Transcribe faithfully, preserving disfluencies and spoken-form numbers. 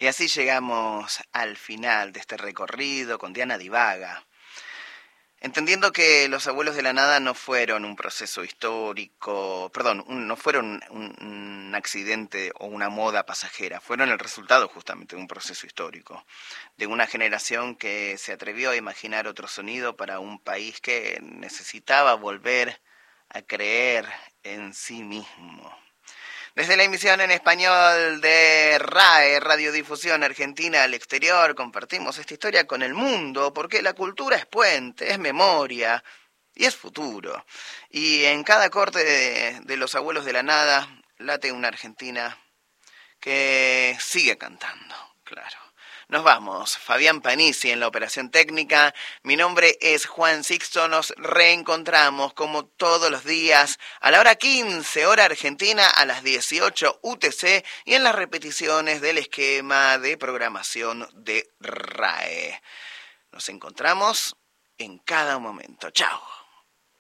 Y así llegamos al final de este recorrido con Diana Divaga. Entendiendo que los abuelos de la nada no fueron un proceso histórico, perdón, un, no fueron un, un accidente o una moda pasajera, fueron el resultado justamente de un proceso histórico, de una generación que se atrevió a imaginar otro sonido para un país que necesitaba volver a creer en sí mismo. Desde la emisión en español de R A E, Radiodifusión Argentina al Exterior, compartimos esta historia con el mundo, porque la cultura es puente, es memoria y es futuro. Y en cada corte de, de Los Abuelos de la Nada late una Argentina que sigue cantando, claro. Nos vamos, Fabián Panisi en la operación técnica, mi nombre es Juan Sixto, nos reencontramos como todos los días a la hora quince, hora argentina, a las dieciocho U T C y en las repeticiones del esquema de programación de R A E. Nos encontramos en cada momento. Chao.